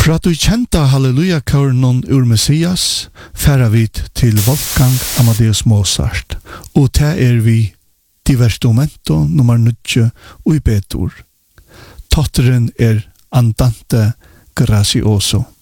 Fra du kjenta halleluja-køren ur Messias, færa vi til Wolfgang Amadeus Mozart, og det vi diverstomento nummer 9 og i betur. Totteren Andante Gracioso.